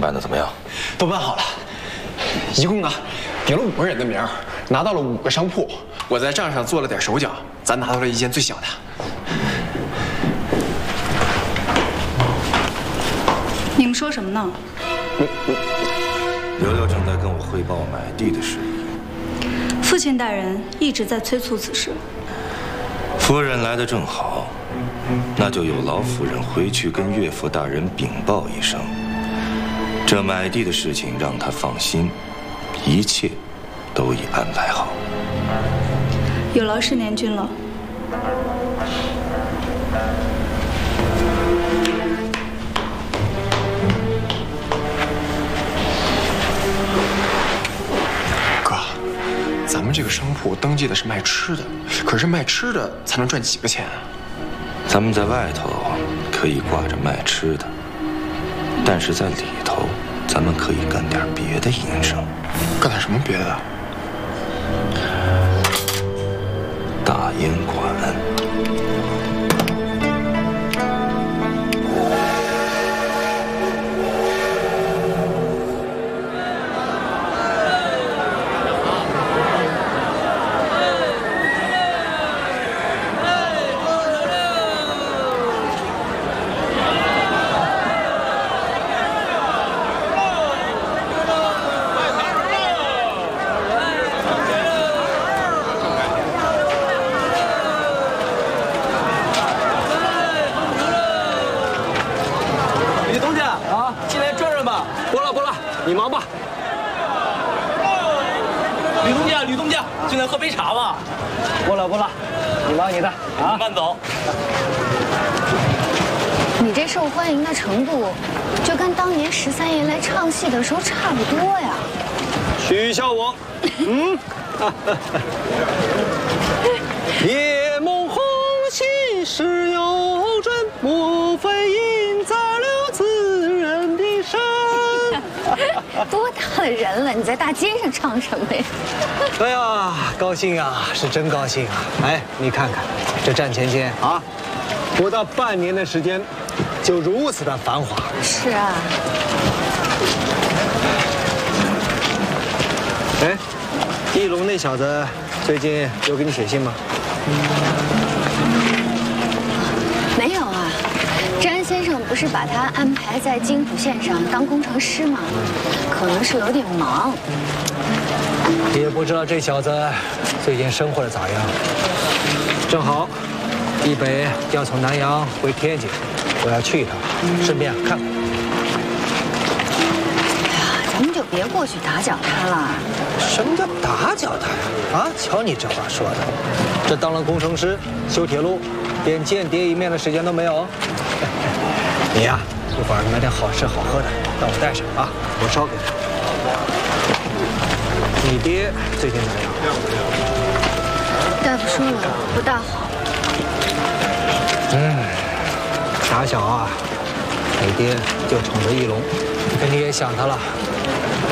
办的怎么样？ 都办好了，一共啊点了5个人的名，拿到了5个商铺。我在账上做了点手脚，咱拿到了一间最小的。 你们说什么呢？ 刘六正在跟我汇报买地的事宜。 父亲大人一直在催促此事。 夫人来得正好，那就有劳夫人回去跟岳父大人禀报一声。这买地的事情让他放心，一切都已安排好。 有劳是年君了。 哥，咱们这个商铺登记的是卖吃的，可是卖吃的才能赚几个钱啊？ 咱们在外头可以挂着卖吃的，但是在里头，咱们可以干点别的营生。 干点什么别的？ 大烟馆。 你忙吧。吕东家，进来喝杯茶吧。 不了，你忙你的啊， 慢走。 你这受欢迎的程度，就跟当年13爷来唱戏的时候差不多呀。 取笑我，夜梦红杏事有真，莫非应在了此人的身。 多大的人了，你在大街上唱什么呀？ 哎呀，高兴啊，是真高兴啊！哎，你看看这站前街啊，不到半年的时间，就如此的繁华。 是啊。 哎，翼龙那小子最近有给你写信吗？ 没有啊，詹先生不是把他安排在金浦县上当工程师吗？可能是有点忙。 也不知道这小子最近生活的咋样。正好，一北要从南阳回天津，我要去一趟，顺便看看。 哎呀，咱们就别过去打搅他了。 什么叫打搅他呀？啊，瞧你这话说的，这当了工程师修铁路，连见爹一面的时间都没有。你呀，一会儿买点好吃好喝的，让我带上啊，我烧给他。你爹最近怎么样？ 大夫说了，不大好。 打小啊，你爹就宠着翼龙，你也想他了，